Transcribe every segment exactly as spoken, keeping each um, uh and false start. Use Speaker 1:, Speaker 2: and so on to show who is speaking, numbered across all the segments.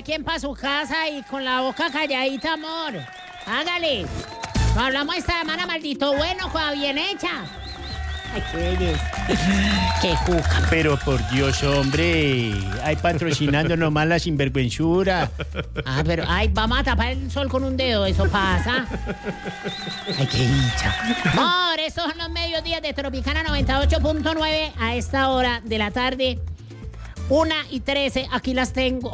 Speaker 1: quien para su casa y con la boca calladita, amor. Hágale. Nos hablamos esta semana, maldito bueno, cosa bien hecha. Ay, qué belleza. Qué cuca.
Speaker 2: Pero por Dios, hombre, ay, patrocinando nomás la sinvergüenzura.
Speaker 1: Ah, pero, ay, vamos a tapar el sol con un dedo, eso pasa. Ay, qué dicha. Amor, estos son los mediodías de Tropicana noventa y ocho punto nueve a esta hora de la tarde. Una y trece, aquí las tengo.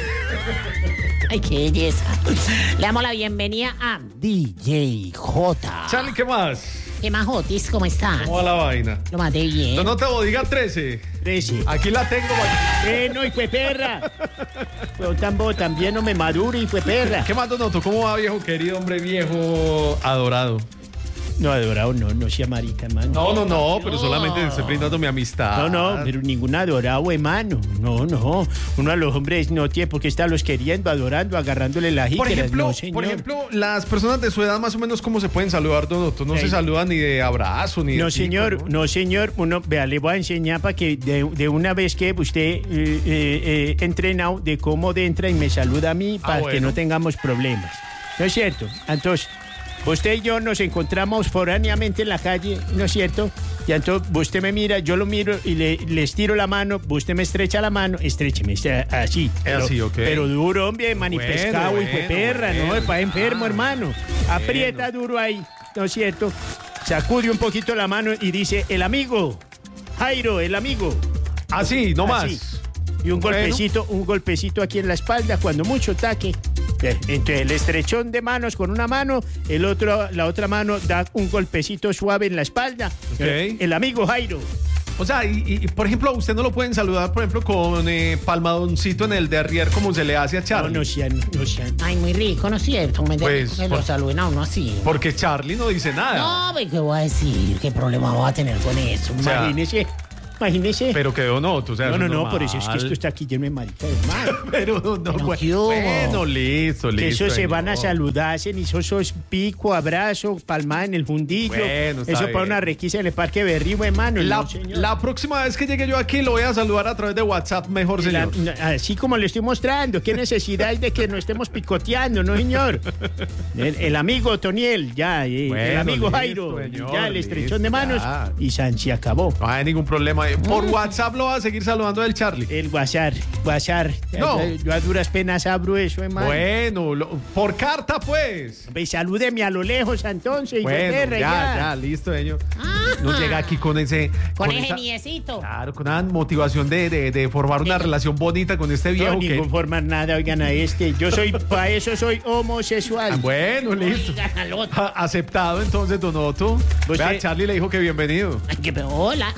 Speaker 1: Ay, qué belleza. Le damos la bienvenida a D J J.
Speaker 3: Charlie, ¿qué más?
Speaker 1: ¿Qué más, Jotis? ¿Cómo estás?
Speaker 3: ¿Cómo va la vaina?
Speaker 1: Lo maté bien.
Speaker 3: No, no te diga trece.
Speaker 2: trece.
Speaker 3: Aquí la tengo.
Speaker 2: Bueno, y fue perra. Pero tambo, también no me maduro y fue perra.
Speaker 3: ¿Qué más, Donoto? ¿Cómo va, viejo querido, hombre viejo adorado?
Speaker 2: No, adorado no, no sea marica, hermano.
Speaker 3: No, no, no, pero solamente estoy brindando mi amistad.
Speaker 2: No, no, pero ningún adorado, hermano. No, no. Uno a los hombres no tiene por qué estarlos queriendo, adorando, agarrándole la jícara.
Speaker 3: Por ejemplo,
Speaker 2: no, señor.
Speaker 3: por ejemplo, las personas de su edad más o menos, ¿cómo se pueden saludar, Donoto? No
Speaker 2: Ey.
Speaker 3: se saludan ni de abrazo, ni de
Speaker 2: No,
Speaker 3: pico,
Speaker 2: señor,
Speaker 3: ¿no?
Speaker 2: no, señor. Uno, vea, le voy a enseñar para que de, de una vez que usted eh, eh, eh, entrenado de cómo de entra y me saluda a mí
Speaker 3: Ah,
Speaker 2: para
Speaker 3: bueno.
Speaker 2: que no tengamos problemas. ¿No es cierto? Entonces, usted y yo nos encontramos foráneamente en la calle, ¿no es cierto? Y entonces usted me mira, yo lo miro y le, le estiro la mano, usted me estrecha la mano, estrécheme, está así. Pero,
Speaker 3: así, ok.
Speaker 2: pero duro, hombre, manipescado,
Speaker 3: Bueno,
Speaker 2: hijo de
Speaker 3: bueno,
Speaker 2: perra,
Speaker 3: bueno,
Speaker 2: ¿no? Para enfermo,
Speaker 3: ah,
Speaker 2: hermano. Aprieta duro ahí, ¿no es cierto? Sacude un poquito la mano y dice, el amigo, Jairo, el amigo.
Speaker 3: Así, no
Speaker 2: Así.
Speaker 3: más.
Speaker 2: Y un
Speaker 3: Bueno.
Speaker 2: golpecito, un golpecito aquí en la espalda, cuando mucho taque. Eh, Entre el estrechón de manos con una mano, el otro, la otra mano da un golpecito suave en la espalda.
Speaker 3: Ok.
Speaker 2: Eh, El amigo Jairo.
Speaker 3: O sea, y, y, por ejemplo, usted no lo pueden saludar, por ejemplo, con eh, palmadoncito en el derrier como se le hace a
Speaker 2: No,
Speaker 3: Charlie.
Speaker 2: no sean, no sean.
Speaker 1: Ay, muy rico, ¿no es cierto? Me
Speaker 3: Pues,
Speaker 1: que lo
Speaker 3: por-
Speaker 1: saluden a uno así.
Speaker 3: Porque Charlie no dice nada.
Speaker 1: No, pues, ¿qué voy a decir? ¿Qué problema voy a tener con eso?
Speaker 3: O sea,
Speaker 2: Imagínese, imagínese.
Speaker 3: Pero que Donoto, o sea,
Speaker 2: no,
Speaker 3: eso
Speaker 2: no,
Speaker 3: es
Speaker 2: no,
Speaker 3: normal.
Speaker 2: por eso es que esto está aquí lleno de marica de hermano.
Speaker 3: Pero no,
Speaker 1: Pero,
Speaker 3: bueno,
Speaker 1: ¿qué hubo?
Speaker 3: bueno, listo,
Speaker 2: Que
Speaker 3: listo.
Speaker 2: eso se van a
Speaker 3: señor.
Speaker 2: saludarse, y eso es pico, abrazo, palmada en el fundillo.
Speaker 3: Bueno, está
Speaker 2: eso
Speaker 3: bien.
Speaker 2: para una requisa en el Parque Berrío, hermano.
Speaker 3: La,
Speaker 2: no, señor.
Speaker 3: la próxima vez que llegue yo aquí lo voy a saludar a través de WhatsApp, mejor,
Speaker 2: La-
Speaker 3: señor.
Speaker 2: no, así como le estoy mostrando, qué necesidad hay de que nos estemos picoteando, ¿no, señor? El, el amigo Toniel, ya, eh, el
Speaker 3: Bueno,
Speaker 2: amigo
Speaker 3: listo,
Speaker 2: Jairo,
Speaker 3: señor,
Speaker 2: ya el estrechón de
Speaker 3: listo,
Speaker 2: manos
Speaker 3: ya.
Speaker 2: y San se acabó.
Speaker 3: No hay ningún problema. Por WhatsApp lo va a seguir saludando del Charlie.
Speaker 2: El guasar, guasar.
Speaker 3: No.
Speaker 2: Yo, yo a duras penas abro eso, hermano.
Speaker 3: Bueno, lo- por carta, pues.
Speaker 2: Ve, salúdeme a lo lejos, entonces, hijo de
Speaker 3: Bueno,
Speaker 2: perra,
Speaker 3: ya, ya, listo, señor. No llega aquí con ese...
Speaker 1: Con ese
Speaker 3: esa-
Speaker 1: niecito.
Speaker 3: Claro, con una motivación de, de, de formar una
Speaker 1: Sí.
Speaker 3: relación bonita con este
Speaker 2: No,
Speaker 3: viejo
Speaker 2: ningún
Speaker 3: que...
Speaker 2: formar nada, oigan a este. Yo soy, para eso soy homosexual.
Speaker 3: Ah, bueno, listo.
Speaker 1: Oigan al otro.
Speaker 3: A- aceptado entonces, Donoto.
Speaker 2: Pues
Speaker 3: Vea,
Speaker 2: sí.
Speaker 3: Charlie le dijo que bienvenido.
Speaker 1: Ay, qué pe- hola.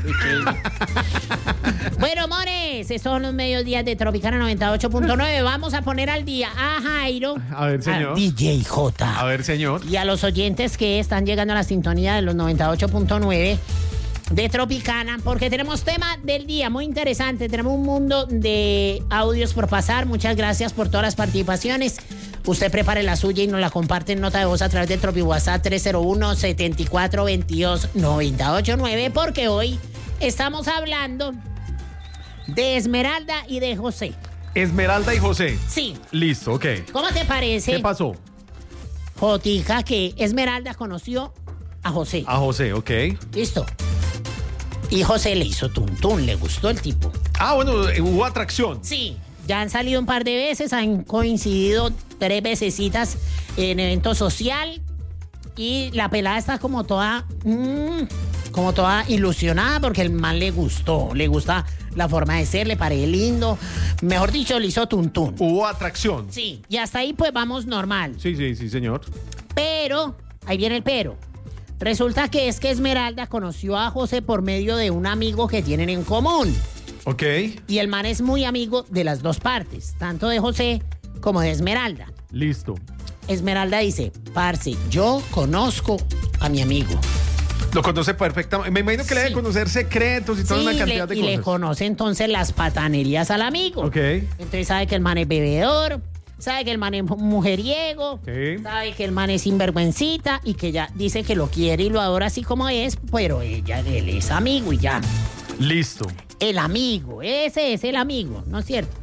Speaker 1: Bueno, mores, estos son los mediodías de Tropicana noventa y ocho punto nueve. Vamos a poner al día a Jairo,
Speaker 3: A ver, señor.
Speaker 1: a D J J.
Speaker 3: A ver, señor.
Speaker 1: Y a los oyentes que están llegando a la sintonía de los noventa y ocho punto nueve de Tropicana, porque tenemos tema del día muy interesante. Tenemos un mundo de audios por pasar. Muchas gracias por todas las participaciones. Usted prepare la suya y nos la comparte en nota de voz a través de Tropi WhatsApp tres cero uno, setenta y cuatro veintidós, noventa y ocho nueve, porque hoy estamos hablando de Esmeralda y de José.
Speaker 3: Esmeralda y José.
Speaker 1: Sí,
Speaker 3: Listo, ok.
Speaker 1: ¿cómo te parece,
Speaker 3: ¿Qué pasó?
Speaker 1: Jotica, que Esmeralda conoció a José?
Speaker 3: A José, ok.
Speaker 1: Listo. Y José le hizo tuntún, le gustó el tipo.
Speaker 3: Ah, bueno, eh, hubo atracción.
Speaker 1: Sí, ya han salido un par de veces, han coincidido tres vecesitas en evento social y la pelada está como toda, mm, como toda ilusionada porque el man le gustó, le gusta la forma de ser, le parece lindo. Mejor dicho, le hizo tuntún.
Speaker 3: Hubo atracción.
Speaker 1: Sí, y hasta ahí pues vamos normal.
Speaker 3: Sí, sí, sí, señor.
Speaker 1: Pero, ahí viene el pero. Resulta que es que Esmeralda conoció a José por medio de un amigo que tienen en común.
Speaker 3: Ok.
Speaker 1: Y el man es muy amigo de las dos partes, tanto de José como de Esmeralda.
Speaker 3: Listo.
Speaker 1: Esmeralda dice, parce, yo conozco a mi amigo.
Speaker 3: Lo conoce perfectamente. Me imagino que le debe
Speaker 1: Sí.
Speaker 3: conocer secretos y toda
Speaker 1: Sí,
Speaker 3: una
Speaker 1: le-
Speaker 3: cantidad de
Speaker 1: y
Speaker 3: cosas.
Speaker 1: le conoce entonces las patanerías al amigo.
Speaker 3: Ok.
Speaker 1: Entonces sabe que el man es bebedor, sabe que el man es mujeriego,
Speaker 3: Sí.
Speaker 1: sabe que el man es sinvergüencita y que ya dice que lo quiere y lo adora así como es, pero ella, él es amigo y ya.
Speaker 3: Listo.
Speaker 1: El amigo, ese es el amigo, ¿no es cierto?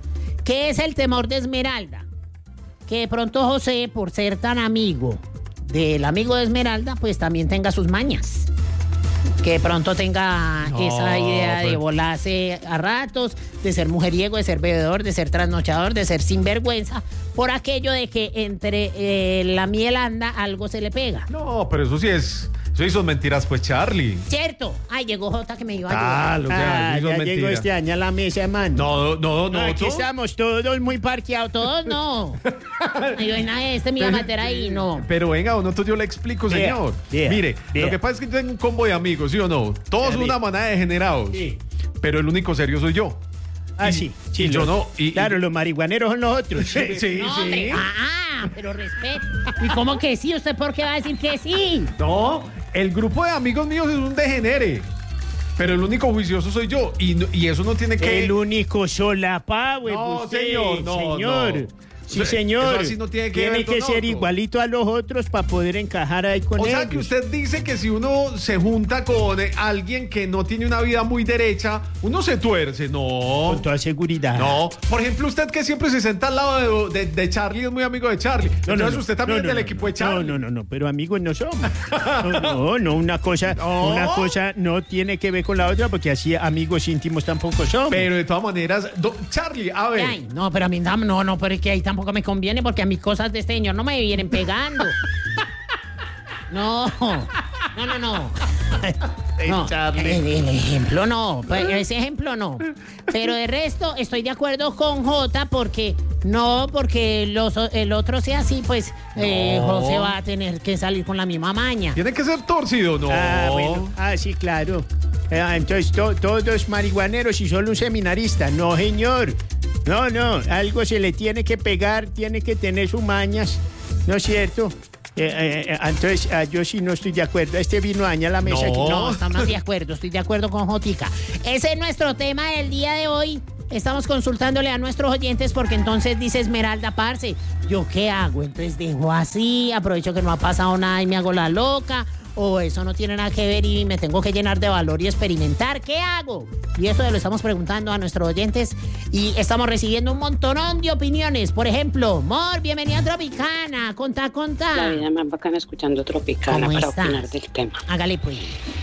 Speaker 1: ¿Qué es el temor de Esmeralda? Que de pronto José, por ser tan amigo del amigo de Esmeralda, pues también tenga sus mañas. Que de pronto tenga
Speaker 3: No,
Speaker 1: esa idea de
Speaker 3: pero-
Speaker 1: volarse a ratos, de ser mujeriego, de ser bebedor, de ser trasnochador, de ser sinvergüenza, por aquello de que entre eh, la miel anda algo se le pega.
Speaker 3: No, pero eso sí es. Eso sí son mentiras, pues, Charlie.
Speaker 1: ¿Cierto? Ay, llegó Jota que me iba a ayudar.
Speaker 3: Tal, o sea,
Speaker 2: Ah,
Speaker 3: eso
Speaker 2: ya
Speaker 3: son
Speaker 2: llegó
Speaker 3: mentiras.
Speaker 2: este año a la mesa, mano.
Speaker 3: No, no, no.
Speaker 2: aquí
Speaker 3: ¿tú?
Speaker 2: estamos todos muy parqueados.
Speaker 1: Todos no. Ay, hoy nadie este me iba a meter ahí, no.
Speaker 3: Pero venga, Donoto, yo le explico,
Speaker 2: Vea,
Speaker 3: señor.
Speaker 2: vea,
Speaker 3: Mire,
Speaker 2: vea.
Speaker 3: lo que pasa es que tengo un combo de amigos, ¿sí o no? Todos
Speaker 2: Vea,
Speaker 3: son una
Speaker 2: vea.
Speaker 3: manada de degenerados.
Speaker 2: Sí.
Speaker 3: Pero el único serio soy yo.
Speaker 2: Ah,
Speaker 3: Y-
Speaker 2: sí, sí.
Speaker 3: y yo
Speaker 2: los-
Speaker 3: no, y-
Speaker 2: claro,
Speaker 3: y-
Speaker 2: los marihuaneros son los otros.
Speaker 3: Sí, sí,
Speaker 1: No,
Speaker 3: sí.
Speaker 1: hombre. Ah, ah, pero respeto. ¿Y cómo que sí? ¿Usted por qué va a decir que sí?
Speaker 3: No, el grupo de amigos míos es un degenere. Pero el único juicioso soy yo. Y, no- y eso no tiene que.
Speaker 2: El único solapado es
Speaker 3: No,
Speaker 2: usted,
Speaker 3: señor, no,
Speaker 2: señor.
Speaker 3: no.
Speaker 2: Sí,
Speaker 3: Eso-
Speaker 2: señor.
Speaker 3: eso así no tiene que ver,
Speaker 2: que
Speaker 3: don
Speaker 2: ser
Speaker 3: Otto.
Speaker 2: igualito a los otros para poder encajar ahí con
Speaker 3: O
Speaker 2: ellos.
Speaker 3: sea que usted dice que si uno se junta con eh, alguien que no tiene una vida muy derecha, uno se tuerce. No.
Speaker 2: Con toda seguridad.
Speaker 3: No. Por ejemplo, usted que siempre se sienta al lado de, de- de Charlie, es muy amigo de Charlie.
Speaker 2: No,
Speaker 3: Entonces
Speaker 2: no, no.
Speaker 3: usted también
Speaker 2: No,
Speaker 3: es del
Speaker 2: no,
Speaker 3: equipo de
Speaker 2: no,
Speaker 3: Charlie.
Speaker 2: No, no, no, pero amigos no somos. No, no, no, una cosa,
Speaker 3: No.
Speaker 2: una cosa no tiene que ver con la otra porque así amigos íntimos tampoco somos.
Speaker 3: Pero de todas maneras, do- Charlie, a ver.
Speaker 1: Ay, no, pero a mí no, no, no, pero es que ahí tampoco me conviene porque a mis cosas de este señor no me vienen pegando. No, no, no, no. No, el, el ejemplo no, pues, ese ejemplo no. Pero de resto estoy de acuerdo con Jota porque no, porque los, el otro sea así, pues eh,
Speaker 3: No.
Speaker 1: José va a tener que salir con la misma maña.
Speaker 3: Tiene que ser torcido, ¿no?
Speaker 2: Ah, bueno. Ah, sí, claro. Ah, entonces, to- todos marihuaneros y solo un seminarista. No, señor. No, no. Algo se le tiene que pegar, tiene que tener sus mañas. ¿No es cierto? Eh, eh, eh, entonces, ah, yo sí no estoy de acuerdo. Este vino daña la mesa.
Speaker 3: No.
Speaker 2: aquí.
Speaker 1: No, estamos de acuerdo, estoy de acuerdo con Jotica. Ese es nuestro tema del día de hoy. Estamos consultándole a nuestros oyentes porque entonces dice Esmeralda, parce, ¿yo qué hago? Entonces dejo así, aprovecho que no ha pasado nada y me hago la loca, o eso no tiene nada que ver y me tengo que llenar de valor y experimentar. ¿Qué hago? Y eso lo estamos preguntando a nuestros oyentes y estamos recibiendo un montonón de opiniones. Por ejemplo, Mor, bienvenida a Tropicana, contá, contá.
Speaker 4: La vida más bacana escuchando Tropicana
Speaker 1: ¿Cómo
Speaker 4: para
Speaker 1: estás?
Speaker 4: opinar del tema.
Speaker 1: Hágale pues.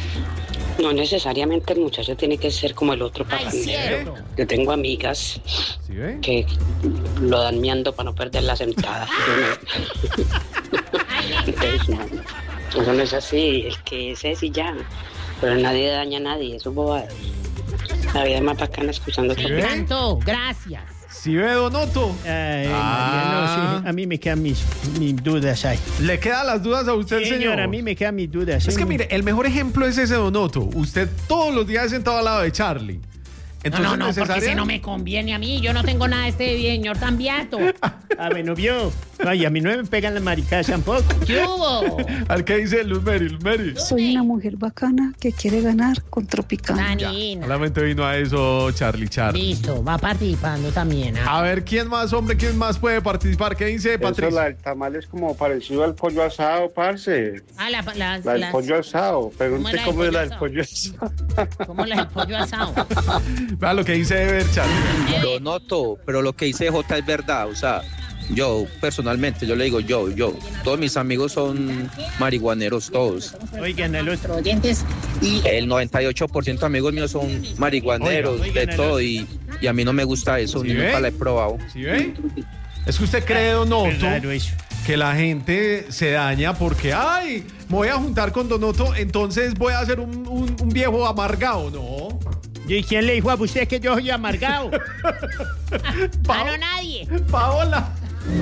Speaker 4: No necesariamente el muchacho tiene que ser como el otro
Speaker 1: Ay,
Speaker 4: parrandero.
Speaker 1: cierto.
Speaker 4: Yo tengo amigas
Speaker 3: ¿Sí ve?
Speaker 4: que lo dan miando para no perder la sentada. Yo no. Entonces, no, eso no es así. El que es es y ya. Pero nadie daña a nadie, eso es bobada. La vida es más bacana escuchando
Speaker 3: ¿Sí
Speaker 4: Tropicana.
Speaker 3: ve?
Speaker 1: Tanto, gracias.
Speaker 3: ¿Sí ve, Donoto?
Speaker 2: Ay,
Speaker 3: Ah.
Speaker 2: María, no, sí, a mí me quedan mis, mis dudas ahí.
Speaker 3: ¿Le quedan las dudas a usted,
Speaker 2: Señor,
Speaker 3: señor?
Speaker 2: a mí me quedan mis dudas.
Speaker 3: Es que
Speaker 2: ¿eh?
Speaker 3: mire, el mejor ejemplo es ese Donoto. Usted todos los días sentado al lado de Charlie.
Speaker 1: No, no, no, porque
Speaker 3: necesaria-
Speaker 1: si no me conviene a mí, yo no tengo nada de este señor tan viato.
Speaker 2: Ah, bueno, vio. Ay, a mí no me pegan las maricadas tampoco.
Speaker 1: ¿Qué hubo?
Speaker 3: ¿Al que dice Luz Mary? Luz Mary.
Speaker 5: Soy una mujer bacana que quiere ganar con Tropicana.
Speaker 1: Danina.
Speaker 3: Solamente vino a eso Charlie Charlie.
Speaker 1: Listo, va participando también. ¿ah?
Speaker 3: A ver, ¿quién más, hombre? ¿Quién más puede participar? ¿Qué dice
Speaker 6: Eso,
Speaker 3: Patricia?
Speaker 6: la del tamal es como parecido al pollo asado, parce.
Speaker 1: Ah, la, la,
Speaker 6: La del
Speaker 1: las-
Speaker 6: pollo asado. Pregunte
Speaker 1: la del
Speaker 6: cómo es la
Speaker 1: pollo
Speaker 6: del
Speaker 1: asado?
Speaker 6: pollo asado.
Speaker 1: ¿Cómo la del pollo asado?
Speaker 3: Vea lo que dice Ever Charlie.
Speaker 1: Eh,
Speaker 7: Lo noto, pero lo que dice J es verdad, o sea, yo personalmente, yo le digo yo, yo, todos mis amigos son marihuaneros, todos.
Speaker 2: Oigan, al otro.
Speaker 1: oyentes y
Speaker 7: El noventa y ocho por ciento de amigos míos son marihuaneros,
Speaker 2: Oiga, oigan,
Speaker 7: de todo, y, y a mí no me gusta eso,
Speaker 3: ¿Sí
Speaker 7: ni
Speaker 3: ve?
Speaker 7: nunca la he probado.
Speaker 3: ¿Sí ve? Es que usted cree, Donoto,
Speaker 2: Claro, eso.
Speaker 3: que la gente se daña porque, ay, me voy a juntar con Donoto, entonces voy a ser un, un- un viejo amargado, ¿no?
Speaker 2: ¿Y quién le dijo a usted que yo soy amargado?
Speaker 1: ah, no nadie.
Speaker 3: Paola.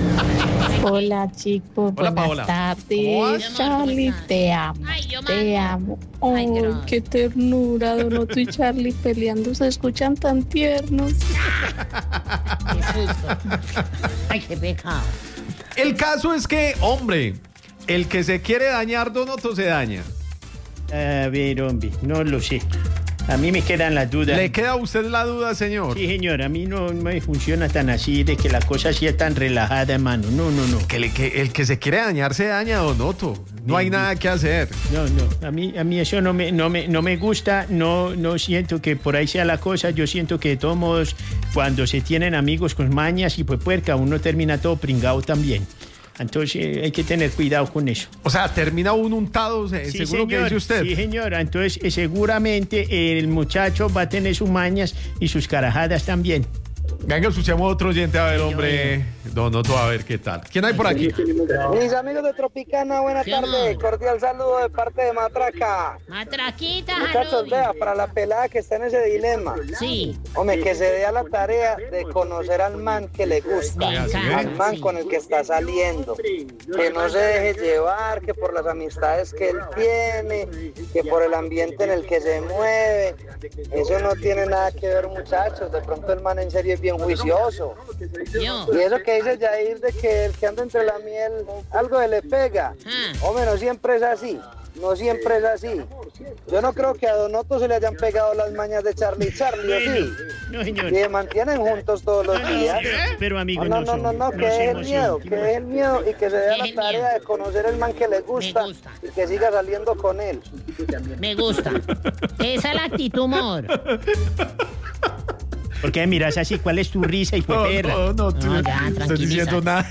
Speaker 8: Hola chicos,
Speaker 3: Hola,
Speaker 8: buenas
Speaker 3: Paola. ¿Cómo vas?
Speaker 8: tardes. Charlie, te amo,
Speaker 1: Ay, yo
Speaker 8: te
Speaker 1: mando.
Speaker 8: amo.
Speaker 1: Ay,
Speaker 8: Ay,
Speaker 1: gracias.
Speaker 8: qué ternura, Donoto y Charlie peleando, se escuchan tan tiernos.
Speaker 1: Qué susto. Ay, qué pecado.
Speaker 3: El caso es que, hombre, el que se quiere dañar, Donoto, se daña.
Speaker 2: A ver, hombre, no lo sé. A mí me quedan las dudas.
Speaker 3: ¿Le queda a usted la duda, señor?
Speaker 2: Sí, señor, a mí no me funciona tan así, de que la cosa sea tan relajada, hermano. No, no, no.
Speaker 3: Que, le, que el que se quiere dañar se daña, Donoto. No hay nada que hacer.
Speaker 2: No, no, a mí, a mí eso no me, no me, no me gusta, no, no siento que por ahí sea la cosa. Yo siento que de todos modos, cuando se tienen amigos con mañas y pues puerca, uno termina todo pringado también. Entonces eh, hay que tener cuidado con eso.
Speaker 3: O sea, termina uno untado,
Speaker 2: Sí,
Speaker 3: seguro
Speaker 2: señor,
Speaker 3: que dice usted.
Speaker 2: Sí, señora. Entonces eh, seguramente el muchacho va a tener sus mañas y sus carajadas también.
Speaker 3: Venga, escuchemos otro oyente, a ver, hombre. Donoto, a ver qué tal. ¿Quién hay por aquí?
Speaker 9: Mis amigos de Tropicana, buenas
Speaker 1: ¿Qué
Speaker 9: tardes.
Speaker 1: más?
Speaker 9: Cordial saludo de parte de Matraca.
Speaker 1: Matraquita,
Speaker 9: Muchachos,
Speaker 1: Jarobi.
Speaker 9: vea, para la pelada que está en ese dilema.
Speaker 1: Sí,
Speaker 9: Hombre, que se dé a la tarea de conocer al man que le gusta,
Speaker 1: me encanta.
Speaker 9: al man
Speaker 1: sí.
Speaker 9: con el que está saliendo. Que no se deje llevar, que por las amistades que él tiene, que por el ambiente en el que se mueve. Eso no tiene nada que ver, muchachos. De pronto el man en serio es bien juicioso.
Speaker 1: Yo.
Speaker 9: Y eso que dice Jair de que el que anda entre la miel, algo se le pega.
Speaker 1: Ah.
Speaker 9: Hombre, no siempre es así. No siempre es así. Yo no creo que a Donoto se le hayan pegado las mañas de Charlie Charlie, ¿o sí?
Speaker 2: No, señor.
Speaker 9: Y se mantienen juntos todos los
Speaker 2: No,
Speaker 9: días.
Speaker 2: pero amigo,
Speaker 9: No, no, no, no,
Speaker 2: son-
Speaker 9: que
Speaker 2: se
Speaker 9: deje el miedo,
Speaker 2: emocionan.
Speaker 9: que deje el miedo y que se dé a
Speaker 1: Deje
Speaker 9: la
Speaker 1: el
Speaker 9: tarea
Speaker 1: miedo.
Speaker 9: de conocer el man que le gusta,
Speaker 1: gusta.
Speaker 9: y que siga saliendo con él.
Speaker 1: Me gusta. Esa es la actitud, amor.
Speaker 2: ¿Por qué me miras así? ¿Cuál es tu risa y
Speaker 3: No,
Speaker 2: perra?
Speaker 3: no, no, tú
Speaker 1: No,
Speaker 3: no
Speaker 1: ya,
Speaker 3: estás
Speaker 1: tranquiliza.
Speaker 3: diciendo nada.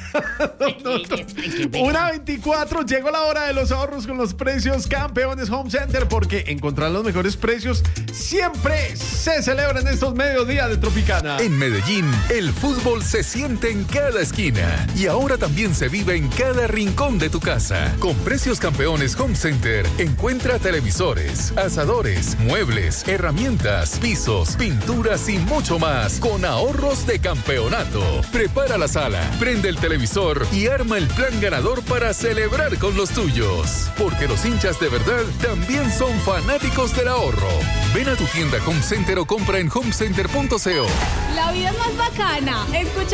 Speaker 3: Una veinticuatro, llegó la hora de los ahorros con los precios Campeones Home Center, porque encontrar los mejores precios siempre se celebra en estos mediodías de Tropicana.
Speaker 10: En Medellín, el fútbol se siente en cada esquina y ahora también se vive en cada rincón de tu casa. Con Precios Campeones Home Center, encuentra televisores, asadores, muebles, herramientas, pisos, pinturas y mucho más con ahorros de campeonato. Prepara la sala, prende el televisor y arma el plan ganador para celebrar con los tuyos. Porque los hinchas de verdad también son fanáticos del ahorro. Ven a tu tienda Home Center o compra en homecenter punto co.
Speaker 11: La vida es más bacana. Escucha